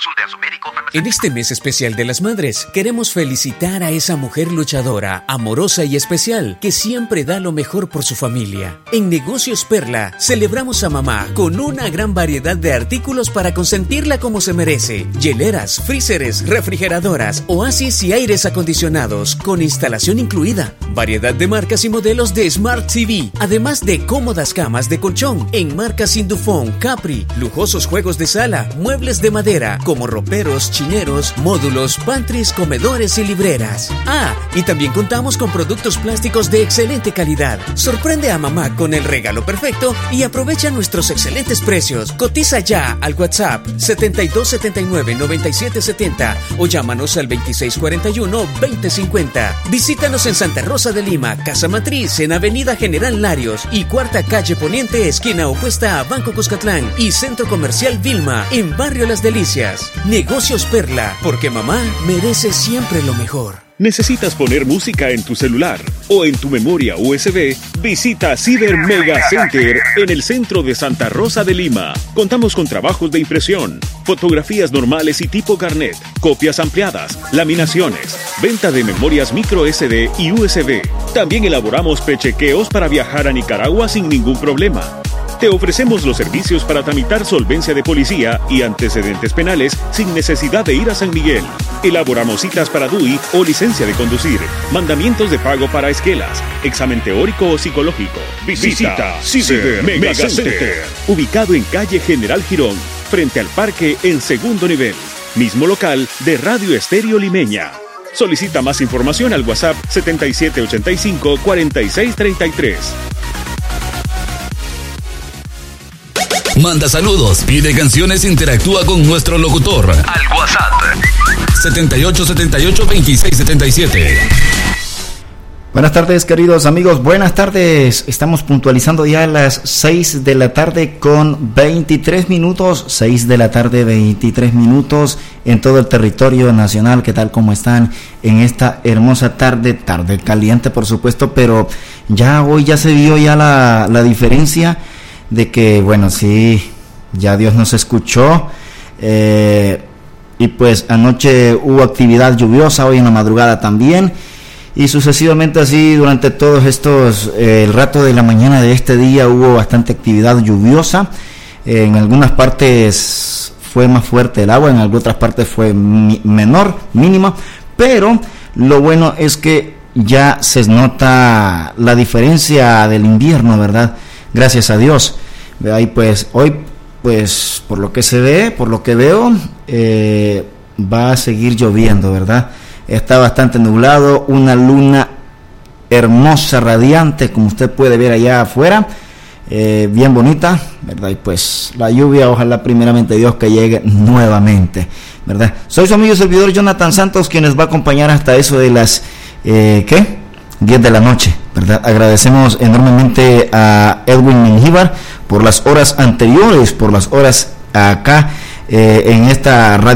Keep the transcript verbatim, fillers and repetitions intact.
Consulte a su médico o farmacéutico. En este mes especial de las madres, queremos felicitar a esa mujer luchadora, amorosa y especial, que siempre da lo mejor por su familia. En Negocios Perla, celebramos a mamá con una gran variedad de artículos para consentirla como se merece. Hieleras, freezeres, refrigeradoras, oasis y aires acondicionados, con instalación incluida. Variedad de marcas y modelos de Smart T V, además de cómodas camas de colchón en marcas Indufón, Capri, lujosos juegos de sala, muebles de madera, como roperos, chineros, módulos, pantries, comedores y libreras. Ah, y también contamos con productos plásticos de excelente calidad. Sorprende a mamá con el regalo perfecto y aprovecha nuestros excelentes precios. Cotiza ya al WhatsApp setenta y dos setenta y nueve noventa y siete setenta o llámanos al veintiséis cuarenta y uno veinte cincuenta. Visítanos en Santa Rosa de Lima, Casa Matriz, en Avenida General Larios y Cuarta Calle Poniente, esquina opuesta a Banco Cuscatlán, y Centro Comercial Vilma, en Barrio Las Delicias. Negocios Perla, porque mamá merece siempre lo mejor. ¿Necesitas poner música en tu celular o en tu memoria U S B? Visita Ciber Mega Center en el centro de Santa Rosa de Lima. Contamos con trabajos de impresión, fotografías normales y tipo carnet, copias ampliadas, laminaciones, venta de memorias micro S D y U S B. También elaboramos prechequeos para viajar a Nicaragua sin ningún problema. Te ofrecemos los servicios para tramitar solvencia de policía y antecedentes penales sin necesidad de ir a San Miguel. Elaboramos citas para D U I o licencia de conducir, mandamientos de pago para esquelas, examen teórico o psicológico. Visita Ciber Mega Center, ubicado en calle General Girón, frente al parque en segundo nivel. Mismo local de Radio Estéreo Limeña. Solicita más información al WhatsApp setenta y siete ochenta y cinco cuarenta y seis treinta y tres. Manda saludos, pide canciones, interactúa con nuestro locutor Al WhatsApp setenta y ocho setenta y ocho veintiséis setenta y siete. Buenas tardes, queridos amigos, buenas tardes. Estamos puntualizando ya a las seis de la tarde con veintitrés minutos, seis de la tarde veintitrés minutos en todo el territorio nacional. ¿Qué tal? ¿Cómo están en esta hermosa tarde? Tarde caliente, por supuesto, pero ya hoy ya se vio ya la, la diferencia de que, bueno, sí, ya Dios nos escuchó, eh, y pues anoche hubo actividad lluviosa, hoy en la madrugada también, y sucesivamente así durante todos estos, eh, el rato de la mañana de este día hubo bastante actividad lluviosa. Eh, en algunas partes fue más fuerte el agua, en algunas otras partes fue mi- menor, mínima, pero lo bueno es que ya se nota la diferencia del invierno, ¿verdad? Gracias a Dios. Ahí pues hoy, pues por lo que se ve, por lo que veo, eh, va a seguir lloviendo, ¿verdad? Está bastante nublado, una luna hermosa, radiante, como usted puede ver allá afuera, eh, bien bonita, ¿verdad? Y pues la lluvia, ojalá primeramente Dios que llegue nuevamente, ¿verdad? Soy su amigo y servidor Jonathan Santos, quien les va a acompañar hasta eso de las, eh, ¿qué? diez de la noche, ¿verdad? Agradecemos enormemente a Edwin Mengíbar por las horas anteriores, por las horas acá eh, en esta radio.